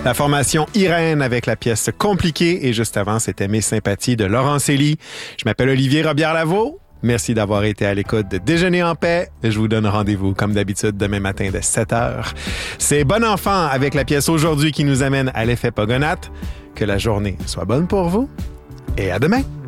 La formation Irène avec la pièce Compliquée et juste avant, c'était Mes sympathies de Laurent Célie. Je m'appelle Olivier Robillard-Lavaux. Merci d'avoir été à l'écoute de Déjeuner en paix. Je vous donne rendez-vous, comme d'habitude, demain matin dès 7h. C'est Bon enfant avec la pièce Aujourd'hui qui nous amène à l'effet Pogonat. Que la journée soit bonne pour vous et à demain.